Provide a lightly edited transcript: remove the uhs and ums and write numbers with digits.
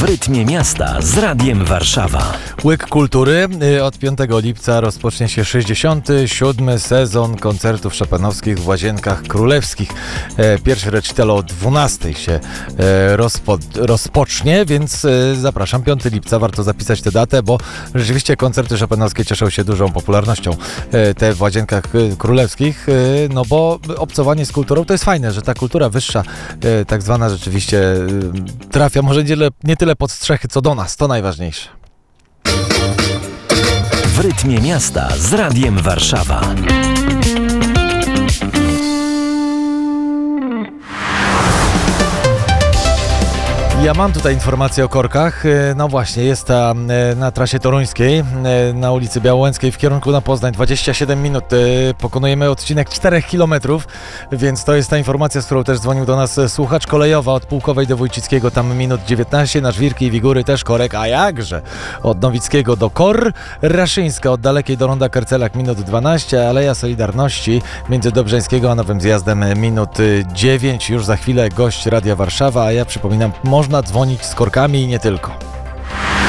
W rytmie miasta z Radiem Warszawa. Łyk Kultury. Od 5 lipca rozpocznie się 67. sezon koncertów chopinowskich w Łazienkach Królewskich. Pierwszy recital o 12 się rozpocznie, więc zapraszam. 5 lipca, warto zapisać tę datę, bo rzeczywiście koncerty chopinowskie cieszą się dużą popularnością te w Łazienkach Królewskich, no bo obcowanie z kulturą to jest fajne, że ta kultura wyższa, tak zwana, rzeczywiście trafia może nie tyle pod strzechy, co do nas. To najważniejsze. W rytmie miasta z Radiem Warszawa. Ja mam tutaj informację o korkach. No właśnie, jest ta na trasie toruńskiej, na ulicy Białołęckiej w kierunku na Poznań. 27 minut. Pokonujemy odcinek 4 km, więc to jest ta informacja, z którą też dzwonił do nas słuchacz. Kolejowa od Pułkowej do Wójcickiego, tam minut 19. Na Żwirki i Wigury też korek, a jakże? Od Nowickiego do Kor. Raszyńska od Dalekiej do Ronda Kercelak minut 12. Aleja Solidarności między Dobrzeńskiego a Nowym Zjazdem minut 9. Już za chwilę gość Radia Warszawa, a ja przypominam, można dzwonić z korkami i nie tylko.